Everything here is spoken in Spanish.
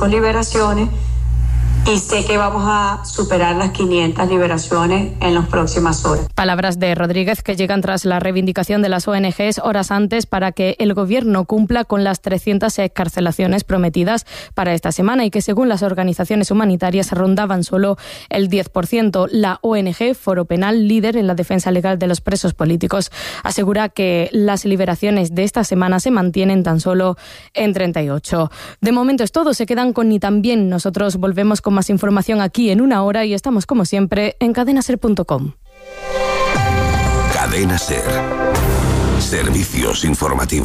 45 liberaciones y sé que vamos a superar las 500 liberaciones en las próximas horas. Palabras de Rodríguez que llegan tras la reivindicación de las ONGs horas antes para que el Gobierno cumpla con las 300 excarcelaciones prometidas para esta semana y que según las organizaciones humanitarias rondaban solo el 10%. La ONG Foro Penal, líder en la defensa legal de los presos políticos, asegura que las liberaciones de esta semana se mantienen tan solo en 38. De momento es todo, se quedan con Ni Tan Bien. Nosotros volvemos con más información aquí en una hora y estamos como siempre en cadenaser.com. Cadena Ser. Servicios informativos.